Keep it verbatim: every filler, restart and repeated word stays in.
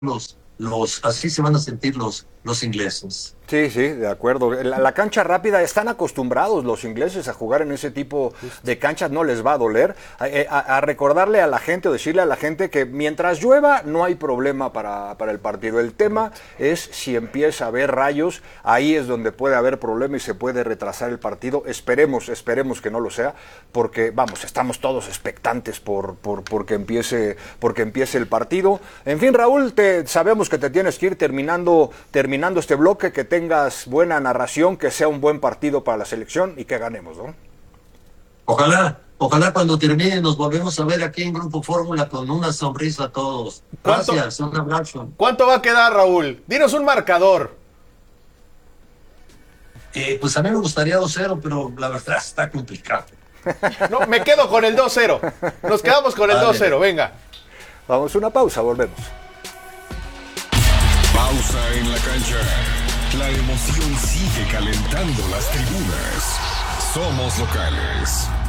los, los, así se van a sentir los, los ingleses. Sí, sí, de acuerdo. La, la cancha rápida, están acostumbrados los ingleses a jugar en ese tipo de canchas, no les va a doler. A, a, a recordarle a la gente o decirle a la gente que mientras llueva no hay problema para, para el partido. El tema es si empieza a haber rayos, ahí es donde puede haber problema y se puede retrasar el partido. Esperemos, esperemos que no lo sea, porque vamos, estamos todos expectantes por, por porque empiece, porque empiece el partido. En fin, Raúl, te, sabemos que te tienes que ir terminando, terminando este bloque, que te tengas buena narración, que sea un buen partido para la selección y que ganemos, ¿no? Ojalá, ojalá cuando termine nos volvemos a ver aquí en Grupo Fórmula con una sonrisa a todos. Gracias, un abrazo. ¿Cuánto va a quedar, Raúl? Dinos un marcador. Eh, pues a mí me gustaría dos cero, pero la verdad está complicado. No, me quedo con el dos cero. Nos quedamos con el vale. dos cero, venga. Vamos a una pausa, volvemos. Pausa en la cancha. La emoción sigue calentando las tribunas. Somos locales.